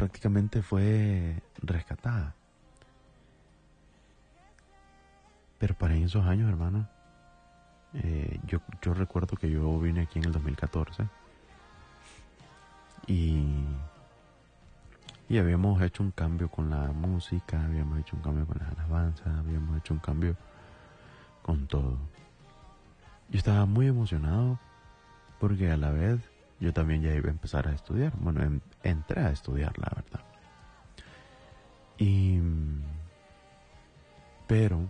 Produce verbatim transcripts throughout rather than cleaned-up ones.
prácticamente fue rescatada. Pero para esos años, hermano, eh, yo, yo recuerdo que yo vine aquí en el dos mil catorce y, y habíamos hecho un cambio con la música, habíamos hecho un cambio con las alabanzas, habíamos hecho un cambio con todo. Yo estaba muy emocionado porque a la vez yo también ya iba a empezar a estudiar. Bueno, en, entré a estudiar, la verdad. Y... Pero...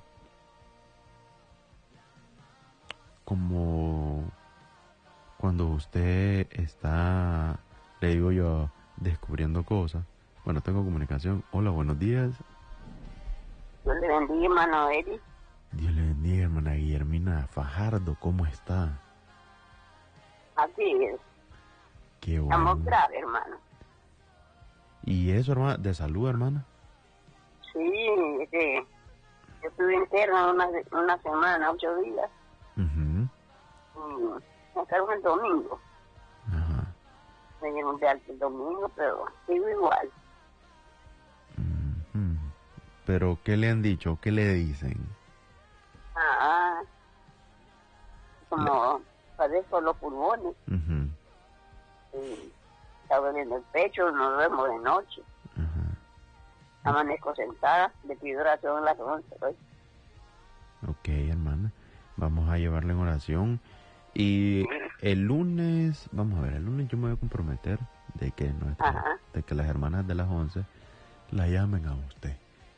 Como... Cuando usted está, le digo yo, descubriendo cosas. Bueno, tengo comunicación. Hola, buenos días. Dios le bendiga, hermano Eri. Dios le bendiga, hermana Guillermina Fajardo. ¿Cómo está? Así es. Qué bueno. Estamos graves, hermano. ¿Y eso, hermana? ¿De salud, hermana? Sí, este, yo estuve interna una, una semana, ocho días. Uh-huh. Y me cargo el domingo. Ajá. Me dieron de alta el domingo, pero sigo igual. Uh-huh. ¿Pero qué le han dicho? ¿Qué le dicen? Ah, como padezco los pulmones. Uh-huh. Y está doliendo el pecho, no duermo de noche. Ajá. Amanezco sentada, le pido oración a las once hoy. Ok, hermana. Vamos a llevarle en oración. Y el lunes, vamos a ver, el lunes yo me voy a comprometer de que nuestra, de que las hermanas de las once la llamen a usted.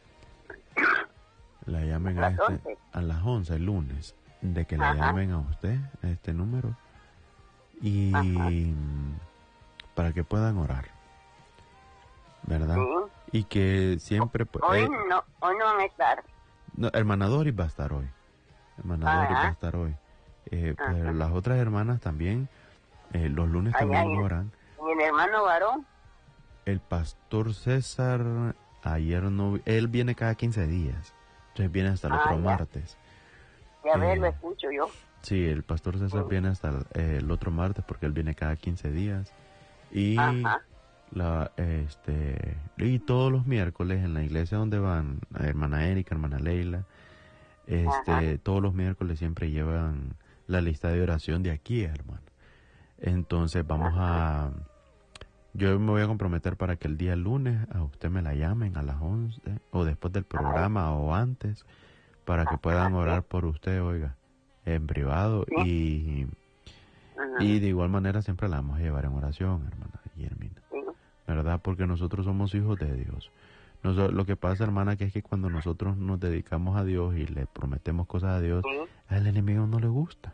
La llamen a, este, a las once el lunes, de que la Ajá. llamen a usted, a este número, y Ajá. para que puedan orar, ¿verdad? Sí. Y que siempre... Hoy eh, no, hoy no van a estar. No, hermana Doris va a estar hoy. Hermana Doris va a estar hoy. Eh, pero las otras hermanas también, eh, los lunes Ay, también ay, oran. ¿Y el hermano varón? El pastor César, ayer no, él viene cada quince días. Entonces viene hasta el ah, otro ya. martes. Ya eh, ver, lo escucho yo. Sí, el pastor César sí. viene hasta el, eh, el otro martes porque él viene cada quince días. Y Ajá. la este y todos los miércoles en la iglesia donde van hermana Erika, hermana Leila, este Ajá. todos los miércoles siempre llevan la lista de oración de aquí, hermano. Entonces vamos Ajá. a yo me voy a comprometer para que el día lunes a usted me la llamen a las once o después del programa Ajá. o antes para que puedan orar por usted, oiga, en privado sí. y Ajá. y de igual manera siempre la vamos a llevar en oración, hermana Guillermina. Sí. ¿Verdad? Porque nosotros somos hijos de Dios. Nos, lo que pasa, hermana, que es que cuando nosotros nos dedicamos a Dios y le prometemos cosas a Dios, sí. al enemigo no le gusta.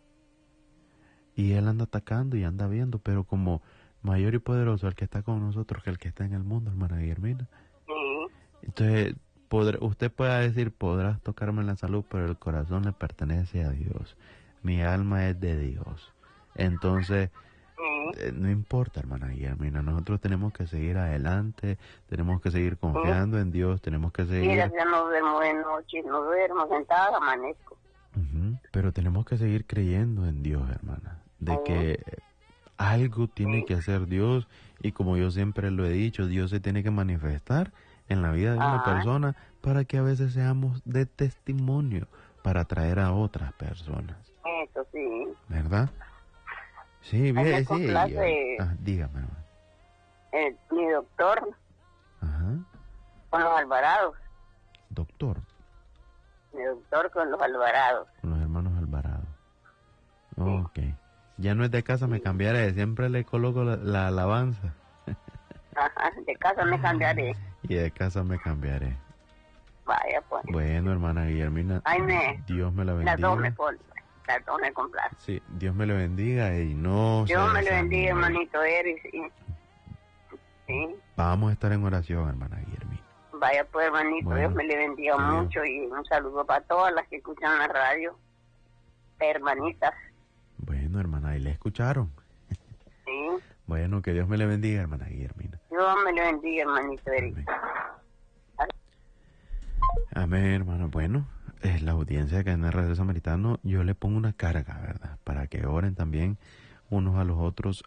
Y él anda atacando y anda viendo, pero como mayor y poderoso el que está con nosotros que el que está en el mundo, hermana Guillermina. Sí. Entonces, podré, usted pueda decir, podrás tocarme en la salud, pero el corazón le pertenece a Dios. Mi alma es de Dios. Entonces... Eh, no importa, hermana Guillermina, nosotros tenemos que seguir adelante, tenemos que seguir confiando ¿Sí? en Dios, tenemos que seguir... Mira, ya no duermo de noche, no duermo sentada, amanezco. Uh-huh. Pero tenemos que seguir creyendo en Dios, hermana, de uh-huh. que algo tiene uh-huh. que hacer Dios, y como yo siempre lo he dicho, Dios se tiene que manifestar en la vida de uh-huh. una persona para que a veces seamos de testimonio para atraer a otras personas. Eso sí. ¿Verdad? Sí, bien, sí. Complace, ah, dígame. Eh, mi doctor. Ajá. Con los Alvarados. Doctor. Mi doctor con los Alvarados. Con los hermanos Alvarados. Oh, sí. Ok. Ya no es de casa, me cambiaré. Siempre le coloco la, la alabanza. Ajá, de casa me cambiaré. Y de casa me cambiaré. Vaya, pues. Bueno, hermana Guillermina. Ay, me. Dios me la bendiga. La doble por. Perdón, me complace. Sí, Dios me lo bendiga y no Dios me lo bendiga, hermanito Eris. Sí. sí. Vamos a estar en oración, hermana Guillermina. Vaya pues, hermanito, bueno, Dios me le bendiga Dios. mucho y un saludo para todas las que escuchan la radio. Hermanitas. Bueno, hermana, ¿y le escucharon? Sí. Bueno, que Dios me le bendiga, hermana Guillermina. Dios me le bendiga, hermanito Eris. Amén, Amén, hermano. Bueno. Es la audiencia que en el Radio Samaritano, yo le pongo una carga, ¿verdad? Para que oren también unos a los otros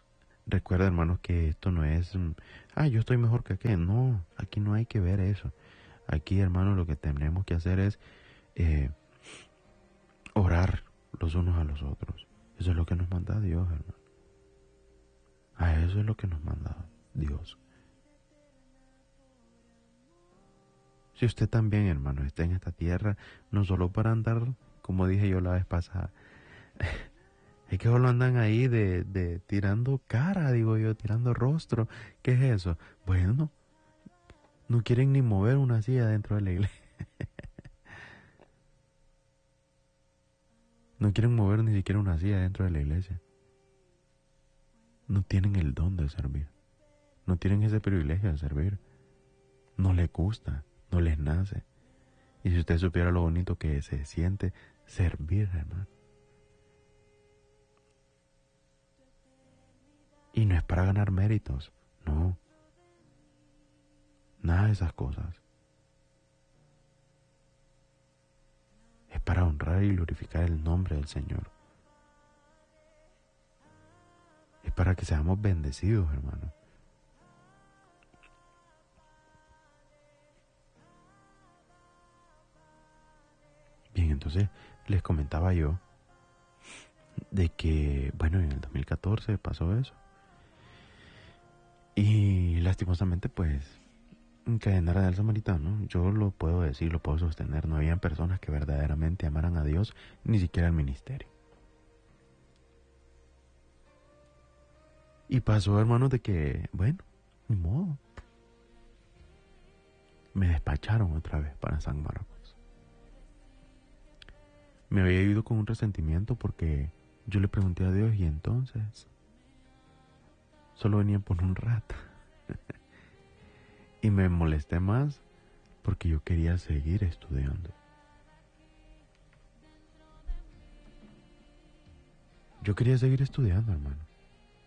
Recuerda, hermanos, que esto no es, mm, ah, yo estoy mejor que aquel. No, aquí no hay que ver eso. Aquí, hermanos, lo que tenemos que hacer es eh, orar los unos a los otros. Eso es lo que nos manda Dios, hermano. A eso es lo que nos manda Dios. Si usted también, hermano, está en esta tierra, no solo para andar, como dije yo la vez pasada, es que solo andan ahí de, de tirando cara, digo yo, tirando rostro. ¿Qué es eso? Bueno, no quieren ni mover una silla dentro de la iglesia. No quieren mover ni siquiera una silla dentro de la iglesia. No tienen el don de servir. No tienen ese privilegio de servir. No les gusta, no les nace. Y si usted supiera lo bonito que se siente servir, hermano. Y no es para ganar méritos, no. Nada de esas cosas. Es para honrar y glorificar el nombre del Señor. Es para que seamos bendecidos, hermano. Bien, entonces les comentaba yo de que, bueno, en el dos mil catorce pasó eso. Y lastimosamente, pues, en Cadenera del Samaritano, yo lo puedo decir, lo puedo sostener, no habían personas que verdaderamente amaran a Dios, ni siquiera al ministerio. Y pasó, hermanos, de que, bueno, ni modo. Me despacharon otra vez para San Marcos. Me había ido con un resentimiento porque yo le pregunté a Dios y entonces solo venían por un rato. Y me molesté más porque yo quería seguir estudiando. Yo quería seguir estudiando, hermano.